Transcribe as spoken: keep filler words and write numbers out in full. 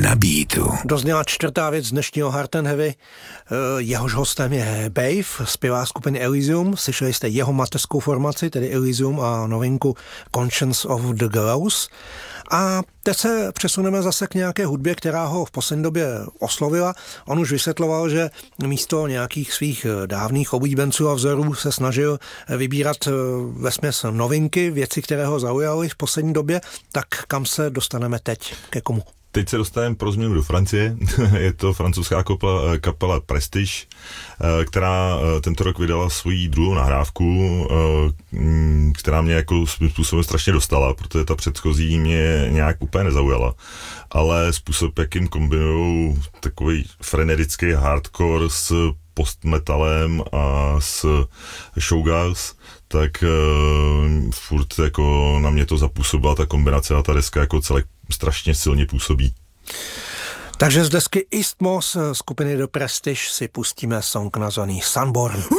Na beatu. Dozněla čtvrtá věc z dnešního Hard and Heavy. Jehož hostem je Bave, zpěvák skupiny Elysium. Slyšeli jste jeho mateřskou formaci, tedy Elysium, a novinku Conscience of the Girls. A teď se přesuneme zase k nějaké hudbě, která ho v poslední době oslovila. On už vysvětloval, že místo nějakých svých dávných oblíbenců a vzorů se snažil vybírat vesměs novinky, věci, které ho zaujaly v poslední době. Tak kam se dostaneme teď? Ke komu? Teď se dostaneme pro změnu do Francie. Je to francouzská kapela, kapela Prestige, která tento rok vydala svoji druhou nahrávku, která mě jako svým způsobem strašně dostala, protože ta předchozí mě nějak úplně nezaujala. Ale způsob, jakým kombinují takový frenetický hardcore s postmetalem a s showgirls, tak uh, furt jako na mě to zapůsobila ta kombinace a ta deska jako celek strašně silně působí. Takže z desky Isthmus skupiny The Prestige si pustíme song nazvaný Sunborn.